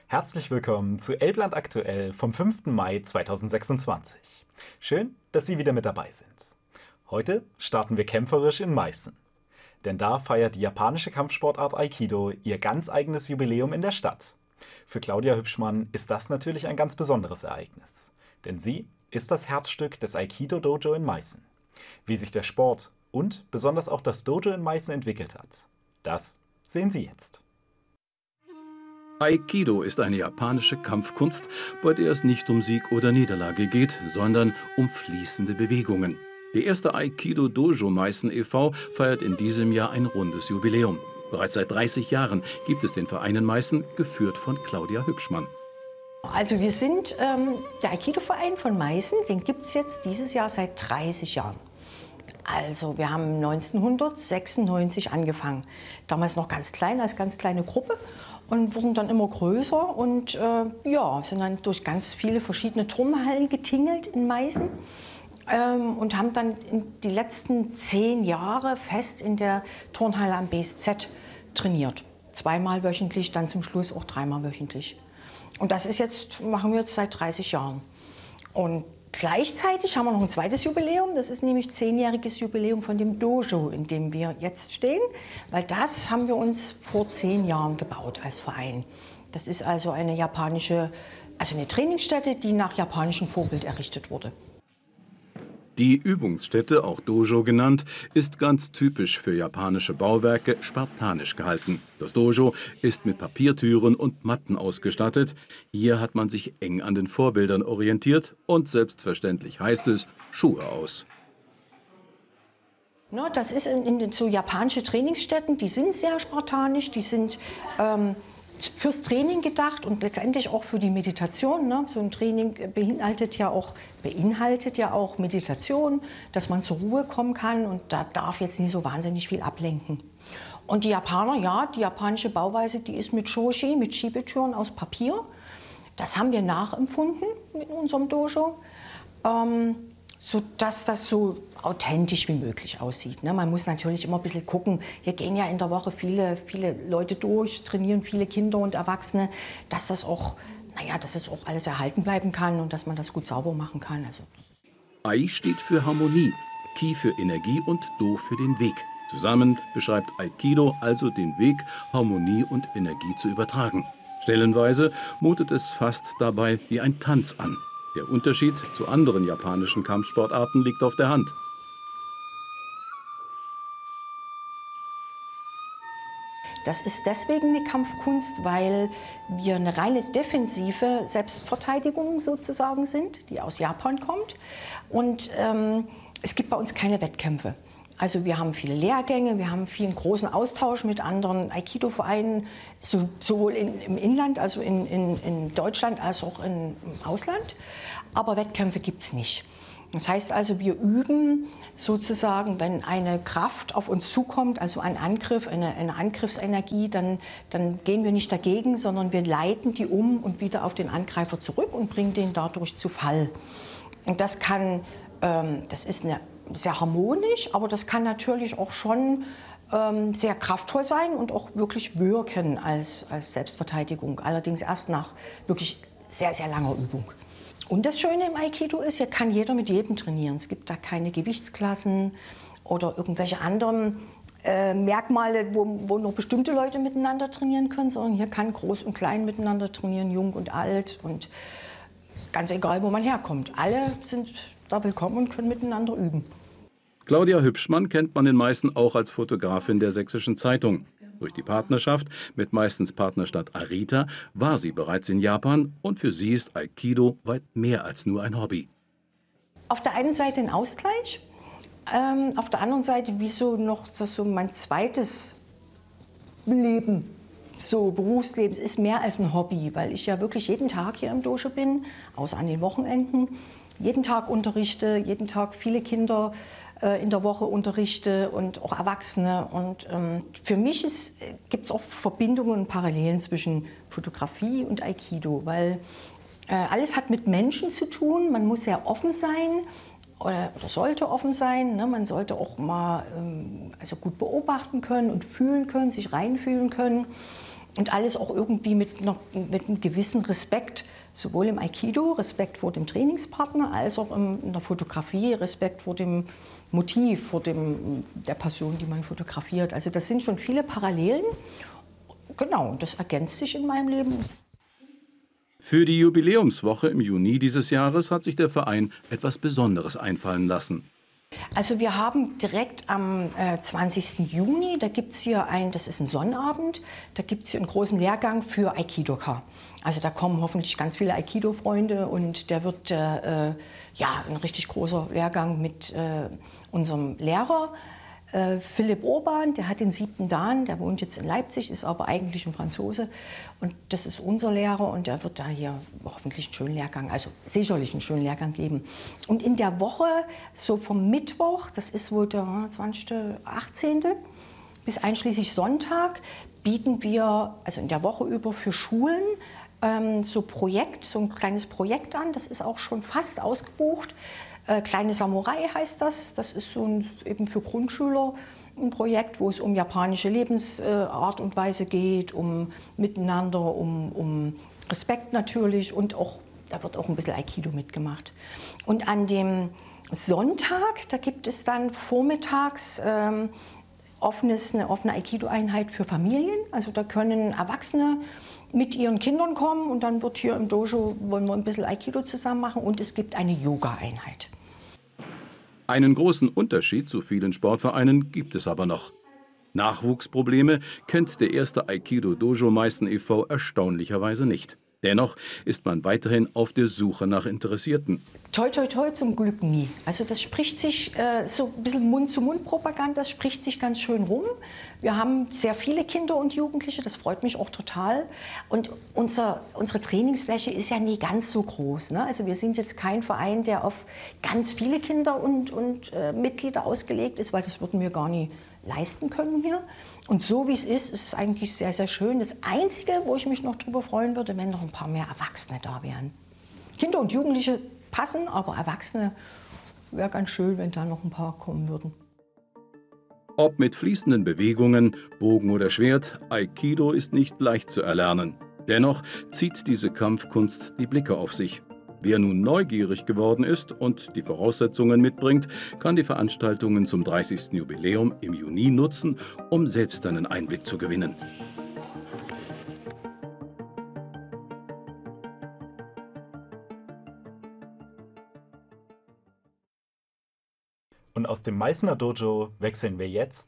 Herzlich willkommen zu Elbland aktuell vom 5. Mai 2026. Schön, dass Sie wieder mit dabei sind. Heute starten wir kämpferisch in Meißen. Denn da feiert die japanische Kampfsportart Aikido ihr ganz eigenes Jubiläum in der Stadt. Für Claudia Hübschmann ist das natürlich ein ganz besonderes Ereignis. Denn sie ist das Herzstück des Aikido-Dojo in Meißen. Wie sich der Sport und besonders auch das Dojo in Meißen entwickelt hat, das sehen Sie jetzt. Aikido ist eine japanische Kampfkunst, bei der es nicht um Sieg oder Niederlage geht, sondern um fließende Bewegungen. Der erste Aikido-Dojo Meißen e.V. feiert in diesem Jahr ein rundes Jubiläum. Bereits seit 30 Jahren gibt es den Verein in Meißen, geführt von Claudia Hübschmann. Also wir sind der Aikido-Verein von Meißen, den gibt es jetzt dieses Jahr seit 30 Jahren. Also wir haben 1996 angefangen, damals noch ganz klein, als ganz kleine Gruppe und wurden dann immer größer und sind dann durch ganz viele verschiedene Turnhallen getingelt in Meißen und haben dann in die letzten 10 Jahre fest in der Turnhalle am BSZ trainiert. 2-mal wöchentlich, dann zum Schluss auch 3-mal wöchentlich. Und das machen wir jetzt seit 30 Jahren. Und gleichzeitig haben wir noch ein zweites Jubiläum, das ist nämlich 10-jähriges Jubiläum von dem Dojo, in dem wir jetzt stehen, weil das haben wir uns vor 10 Jahren gebaut als Verein. Das ist also eine Trainingsstätte, die nach japanischem Vorbild errichtet wurde. Die Übungsstätte, auch Dojo genannt, ist ganz typisch für japanische Bauwerke spartanisch gehalten. Das Dojo ist mit Papiertüren und Matten ausgestattet. Hier hat man sich eng an den Vorbildern orientiert und selbstverständlich heißt es Schuhe aus. No, das ist so japanische Trainingsstätten, die sind sehr spartanisch, die sind fürs Training gedacht und letztendlich auch für die Meditation. Ne? So ein Training beinhaltet ja auch Meditation, dass man zur Ruhe kommen kann und da darf jetzt nicht so wahnsinnig viel ablenken. Und die Japaner, ja, die japanische Bauweise, die ist mit Shoshi, mit Schiebetüren aus Papier. Das haben wir nachempfunden mit unserem Dojo, sodass das so authentisch wie möglich aussieht. Ne? Man muss natürlich immer ein bisschen gucken, hier gehen ja in der Woche viele Leute durch, trainieren viele Kinder und Erwachsene, dass es auch alles erhalten bleiben kann und dass man das gut sauber machen kann. Also Ai steht für Harmonie, Ki für Energie und Do für den Weg. Zusammen beschreibt Aikido also den Weg, Harmonie und Energie zu übertragen. Stellenweise mutet es fast dabei wie ein Tanz an. Der Unterschied zu anderen japanischen Kampfsportarten liegt auf der Hand. das ist deswegen eine Kampfkunst, weil wir eine reine defensive Selbstverteidigung sozusagen sind, die aus Japan kommt. Und es gibt bei uns keine Wettkämpfe. Also wir haben viele Lehrgänge, wir haben einen großen Austausch mit anderen Aikido-Vereinen, sowohl im Inland, also in Deutschland, als auch im Ausland. Aber Wettkämpfe gibt es nicht. Das heißt also, wir üben sozusagen, wenn eine Kraft auf uns zukommt, also ein Angriff, eine Angriffsenergie, dann gehen wir nicht dagegen, sondern wir leiten die um und wieder auf den Angreifer zurück und bringen den dadurch zu Fall. Und das ist sehr harmonisch, aber das kann natürlich auch schon sehr kraftvoll sein und auch wirklich wirken als Selbstverteidigung. Allerdings erst nach wirklich sehr, sehr langer Übung. Und das Schöne im Aikido ist, hier kann jeder mit jedem trainieren. Es gibt da keine Gewichtsklassen oder irgendwelche anderen Merkmale, wo nur bestimmte Leute miteinander trainieren können, sondern hier kann Groß und Klein miteinander trainieren, Jung und Alt und ganz egal, wo man herkommt. Alle sind da willkommen und können miteinander üben. Claudia Hübschmann kennt man in Meißen auch als Fotografin der Sächsischen Zeitung. Durch die Partnerschaft mit Meißens Partnerstadt Arita war sie bereits in Japan und für sie ist Aikido weit mehr als nur ein Hobby. Auf der einen Seite ein Ausgleich, auf der anderen Seite mein zweites Leben, so Berufsleben. Es ist mehr als ein Hobby, weil ich ja wirklich jeden Tag hier im Dojo bin, außer an den Wochenenden. Jeden Tag unterrichte, jeden Tag viele Kinder in der Woche unterrichte und auch Erwachsene. Und für mich gibt es auch Verbindungen und Parallelen zwischen Fotografie und Aikido, weil alles hat mit Menschen zu tun. Man muss sehr offen sein oder sollte offen sein. Ne? Man sollte auch mal gut beobachten können und fühlen können, sich reinfühlen können. und alles auch irgendwie mit einem gewissen Respekt, sowohl im Aikido, Respekt vor dem Trainingspartner, als auch in der Fotografie, Respekt vor dem Motiv, vor der Person, die man fotografiert. Also das sind schon viele Parallelen. Genau, das ergänzt sich in meinem Leben. Für die Jubiläumswoche im Juni dieses Jahres hat sich der Verein etwas Besonderes einfallen lassen. Also wir haben direkt am 20. Juni, da gibt es hier das ist ein Sonnabend, da gibt es hier einen großen Lehrgang für Aikidoka. Also da kommen hoffentlich ganz viele Aikido-Freunde und der wird ja ein richtig großer Lehrgang mit unserem Lehrer. Philipp Urban, der hat den 7. Dan, der wohnt jetzt in Leipzig, ist aber eigentlich ein Franzose. Und das ist unser Lehrer und der wird da hier hoffentlich einen schönen Lehrgang, also sicherlich einen schönen Lehrgang geben. Und in der Woche, so vom Mittwoch, das ist wohl der 20., 18. bis einschließlich Sonntag, bieten wir, also in der Woche über für Schulen, so ein kleines Projekt an. Das ist auch schon fast ausgebucht. Kleine Samurai heißt das. Das ist eben für Grundschüler ein Projekt, wo es um japanische Lebensart und Weise geht, um Miteinander, um Respekt natürlich und auch, da wird auch ein bisschen Aikido mitgemacht. Und an dem Sonntag, da gibt es dann vormittags eine offene Aikido-Einheit für Familien. Also da können Erwachsene mit ihren Kindern kommen und dann wird hier im Dojo, wollen wir ein bisschen Aikido zusammen machen und es gibt eine Yoga-Einheit. Einen großen Unterschied zu vielen Sportvereinen gibt es aber noch. Nachwuchsprobleme kennt der erste Aikido-Dojo Meißen e.V. erstaunlicherweise nicht. Dennoch ist man weiterhin auf der Suche nach Interessierten. Toi, toi, toi, zum Glück nie. Also das spricht sich, so ein bisschen Mund-zu-Mund-Propaganda, das spricht sich ganz schön rum. Wir haben sehr viele Kinder und Jugendliche, das freut mich auch total. Und unsere Trainingsfläche ist ja nie ganz so groß, ne? Also wir sind jetzt kein Verein, der auf ganz viele Kinder und Mitglieder ausgelegt ist, weil das würden wir gar nie leisten können hier. Und so wie es ist es eigentlich sehr, sehr schön. Das Einzige, wo ich mich noch drüber freuen würde, wenn noch ein paar mehr Erwachsene da wären. Kinder und Jugendliche passen, aber Erwachsene wäre ganz schön, wenn da noch ein paar kommen würden. Ob mit fließenden Bewegungen, Bogen oder Schwert, Aikido ist nicht leicht zu erlernen. Dennoch zieht diese Kampfkunst die Blicke auf sich. Wer nun neugierig geworden ist und die Voraussetzungen mitbringt, kann die Veranstaltungen zum 30. Jubiläum im Juni nutzen, um selbst einen Einblick zu gewinnen. Und aus dem Meißner Dojo wechseln wir jetzt